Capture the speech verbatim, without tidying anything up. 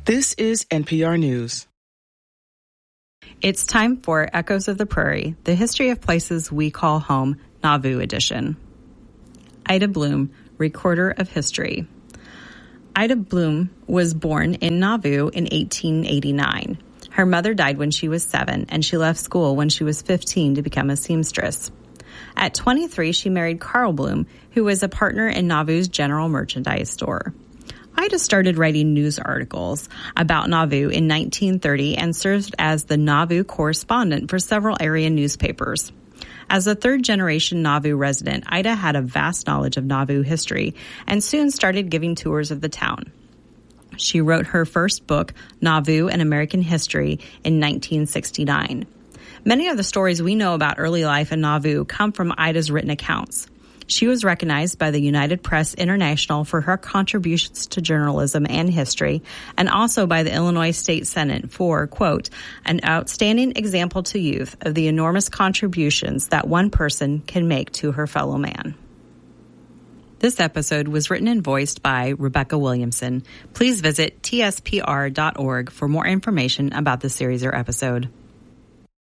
This is N P R News. It's time for Echoes of the Prairie, the history of places we call home, Nauvoo edition. Ida Bloom, Recorder of History. Ida Bloom was born in Nauvoo in eighteen eighty-nine. Her mother died when she was seven, and she left school when she was fifteen to become a seamstress. At twenty-three, she married Carl Bloom, who was a partner in Nauvoo's general merchandise store. Ida started writing news articles about Nauvoo in nineteen thirty and served as the Nauvoo correspondent for several area newspapers. As a third-generation Nauvoo resident, Ida had a vast knowledge of Nauvoo history and soon started giving tours of the town. She wrote her first book, Nauvoo, An American History, in nineteen sixty-nine. Many of the stories we know about early life in Nauvoo come from Ida's written accounts. She was recognized by the United Press International for her contributions to journalism and history, and also by the Illinois State Senate for, quote, an outstanding example to youth of the enormous contributions that one person can make to her fellow man. This episode was written and voiced by Rebecca Williamson. Please visit T S P R dot org for more information about the series or episode.